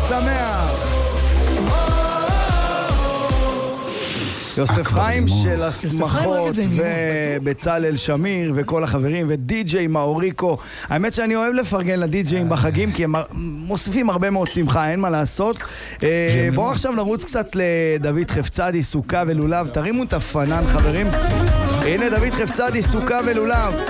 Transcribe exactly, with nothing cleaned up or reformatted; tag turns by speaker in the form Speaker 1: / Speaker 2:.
Speaker 1: שמח. יוסף חיים של השמחות ובצלאל שמיר וכל החברים ודי-ג'יי מאוריקו. האמת שאני אוהב לפרגן לדי-ג'יים בחגים כי הם מוסיפים הרבה מאוד שמחה, אין מה לעשות. בואו עכשיו נרוץ קצת לדוד חפצדי, סוכה ולולב. תרימו את הפנן חברים. הנה דוד חפצדי, סוכה ולולב.